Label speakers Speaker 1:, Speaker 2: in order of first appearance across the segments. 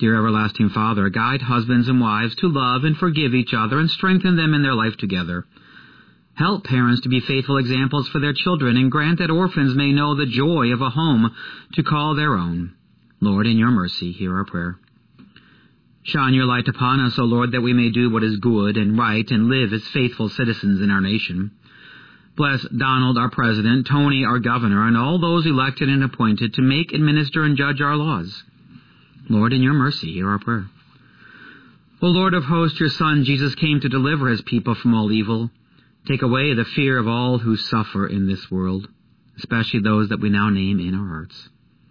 Speaker 1: Dear everlasting Father, guide husbands and wives to love and forgive each other and strengthen them in their life together. Help parents to be faithful examples for their children, and grant that orphans may know the joy of a home to call their own. Lord, in your mercy, hear our prayer. Shine your light upon us, O Lord, that we may do what is good and right and live as faithful citizens in our nation. Bless Donald, our president, Tony, our governor, and all those elected and appointed to make, administer, and judge our laws. Lord, in your mercy, hear our prayer. O Lord of hosts, your Son, Jesus, came to deliver his people from all evil. Take away the fear of all who suffer in this world, especially those that we now name in our hearts.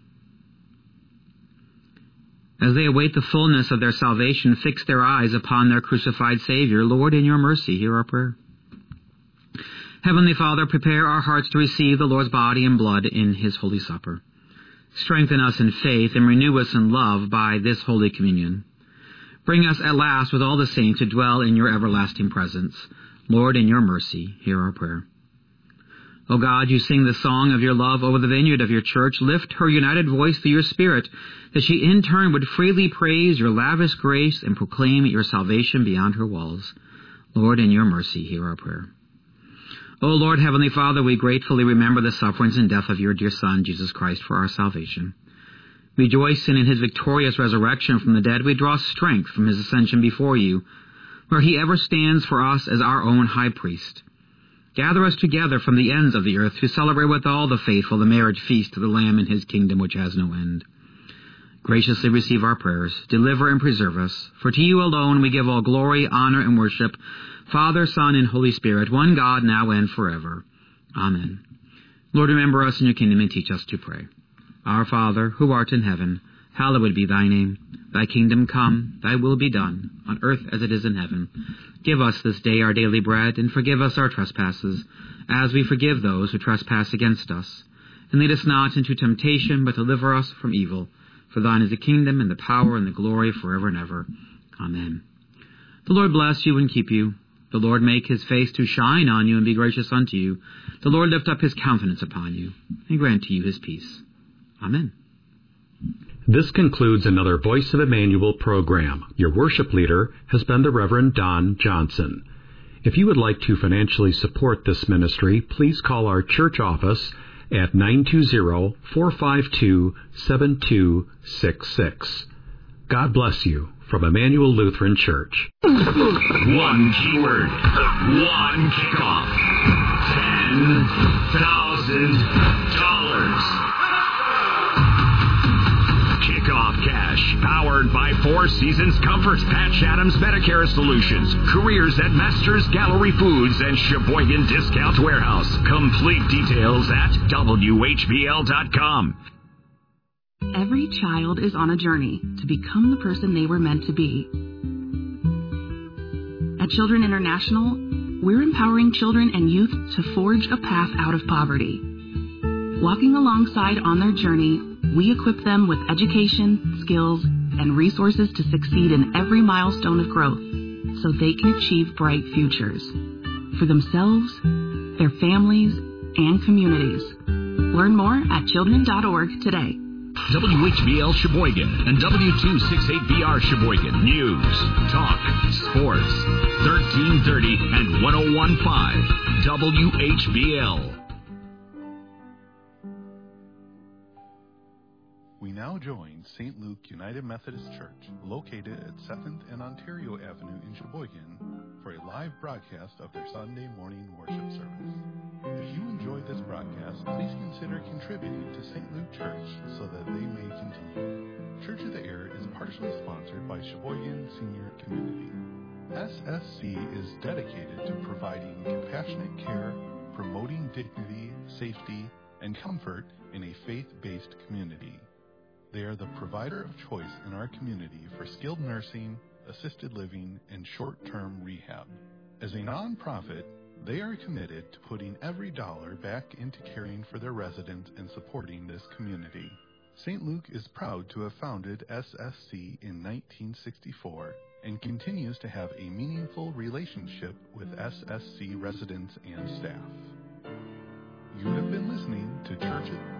Speaker 1: As they await the fullness of their salvation, fix their eyes upon their crucified Savior. Lord, in your mercy, hear our prayer. Heavenly Father, prepare our hearts to receive the Lord's body and blood in his holy supper. Strengthen us in faith and renew us in love by this holy communion. Bring us at last with all the saints to dwell in your everlasting presence. Lord, in your mercy, hear our prayer. O God, you sing the song of your love over the vineyard of your church. Lift her united voice through your Spirit, that she in turn would freely praise your lavish grace and proclaim your salvation beyond her walls. Lord, in your mercy, hear our prayer. O Lord, Heavenly Father, we gratefully remember the sufferings and death of your dear Son, Jesus Christ, for our salvation. Rejoicing in his victorious resurrection from the dead, we draw strength from his ascension before you, where he ever stands for us as our own high priest. Gather us together from the ends of the earth to celebrate with all the faithful the marriage feast of the Lamb in his kingdom which has no end. Graciously receive our prayers, deliver and preserve us, for to you alone we give all glory, honor, and worship, Father, Son, and Holy Spirit, one God, now and forever. Amen. Lord, remember us in your kingdom and teach us to pray. Our Father, who art in heaven, hallowed be thy name. Thy kingdom come, thy will be done, on earth as it is in heaven. Give us this day our daily bread, and forgive us our trespasses, as we forgive those who trespass against us. And lead us not into temptation, but deliver us from evil. For thine is the kingdom, and the power, and the glory, forever and ever. Amen. The Lord bless you and keep you. The Lord make his face to shine on you and be gracious unto you. The Lord lift up his countenance upon you, and grant to you his peace. Amen.
Speaker 2: This concludes another Voice of Emmanuel program. Your worship leader has been the Reverend Don Johnson. If you would like to financially support this ministry, please call our church office at 920-452-7266. God bless you from Emmanuel Lutheran Church.
Speaker 3: One keyword, one kickoff, $10,000. Kickoff cash, powered by Four Seasons Comforts, Patch Adams Medicare Solutions, careers at Masters Gallery Foods, and Sheboygan Discount Warehouse. Complete details at WHBL.com.
Speaker 4: Every child is on a journey to become the person they were meant to be. At Children International, we're empowering children and youth to forge a path out of poverty. Walking alongside on their journey, we equip them with education, skills, and resources to succeed in every milestone of growth so they can achieve bright futures for themselves, their families, and communities. Learn more at children.org today.
Speaker 3: WHBL Sheboygan and W268BR Sheboygan. News, talk, sports, 1330 and 1015 WHBL.
Speaker 5: We now join St. Luke United Methodist Church, located at 7th and Ontario Avenue in Sheboygan, for a live broadcast of their Sunday morning worship service. If you enjoy this broadcast, please consider contributing to St. Luke Church so that they may continue. Church of the Air is partially sponsored by Sheboygan Senior Community. SSC is dedicated to providing compassionate care, promoting dignity, safety, and comfort in a faith-based community. They are the provider of choice in our community for skilled nursing, assisted living, and short-term rehab. As a nonprofit, they are committed to putting every dollar back into caring for their residents and supporting this community. St. Luke is proud to have founded SSC in 1964 and continues to have a meaningful relationship with SSC residents and staff. You have been listening to Church